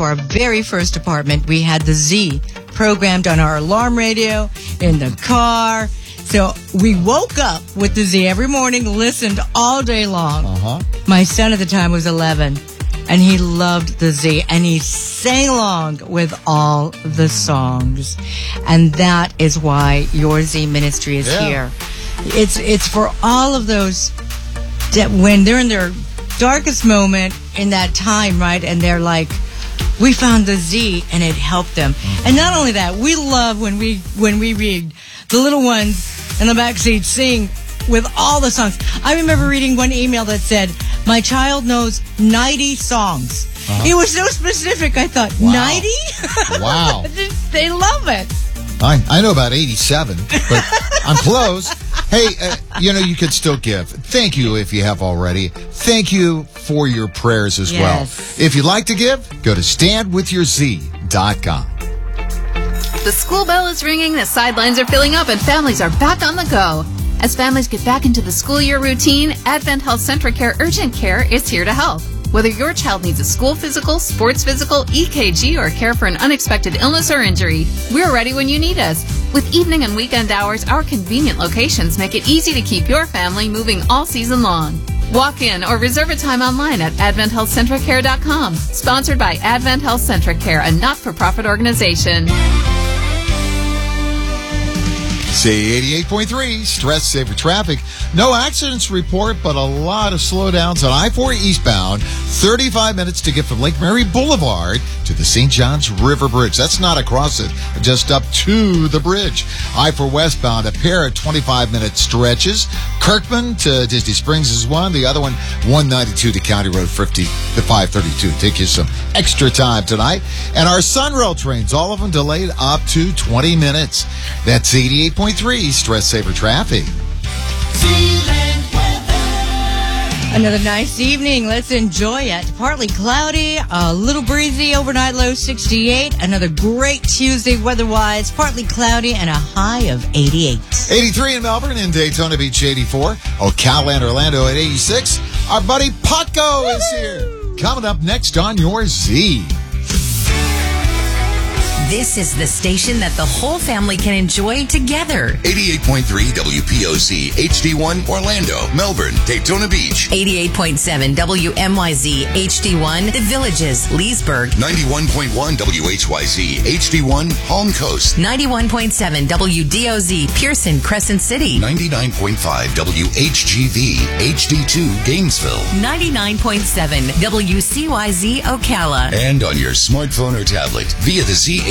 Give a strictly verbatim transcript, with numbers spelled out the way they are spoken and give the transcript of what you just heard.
into our very first apartment, we had the Z programmed on our alarm radio, in the car. So we woke up with the Z every morning, listened all day long. Uh-huh. My son at the time was eleven, and he loved the Z, and he sang along with all the songs. And that is why Your Z Ministry is Yeah. here. It's it's for all of those that when they're in their darkest moment in that time, right? And they're like, we found the Z and it helped them. Mm-hmm. And not only that, we love when we when we read the little ones in the backseat sing with all the songs. I remember reading one email that said, my child knows ninety songs. Uh-huh. It was so specific. I thought, wow. ninety? Wow. They love it. I, I know about eighty-seven, but I'm close. Hey, uh, you know, you could still give. Thank you if you have already. Thank you for your prayers as yes. well. If you'd like to give, go to stand with your z dot com. The school bell is ringing, the sidelines are filling up, and families are back on the go. As families get back into the school year routine, Advent Health Centracare Urgent Care is here to help. Whether your child needs a school physical, sports physical, E K G, or care for an unexpected illness or injury, we're ready when you need us. With evening and weekend hours, our convenient locations make it easy to keep your family moving all season long. Walk in or reserve a time online at advent health centracare dot com. Sponsored by Advent Health Centracare, a not-for-profit organization. C eighty-eight point three, Stress Saver Traffic. No accidents report, but a lot of slowdowns on I four eastbound. thirty-five minutes to get from Lake Mary Boulevard to the Saint Johns River Bridge. That's not across it, just up to the bridge. I four westbound, a pair of twenty-five minute stretches. Kirkman to Disney Springs is one. The other one, one ninety-two to County Road fifty to five thirty-two. Take you some extra time tonight. And our Sunrail trains, all of them delayed up to twenty minutes. That's eighty-eight point three Stress Saver Traffic. Another nice evening. Let's enjoy it. Partly cloudy, a little breezy, overnight low sixty-eight. Another great Tuesday weather-wise. Partly cloudy and a high of eighty-eight. eighty-three in Melbourne, in Daytona Beach, eighty-four. Ocala and Orlando at eighty-six. Our buddy Paco is here. Coming up next on Your Z. This is the station that the whole family can enjoy together. eighty-eight point three W P O Z H D one Orlando, Melbourne, Daytona Beach. eighty-eight point seven W M Y Z H D one The Villages, Leesburg. ninety-one point one W H Y Z H D one Palm Coast. ninety-one point seven W D O Z Pearson, Crescent City. ninety-nine point five W H G V H D two Gainesville. ninety-nine point seven W C Y Z Ocala. And on your smartphone or tablet via the Z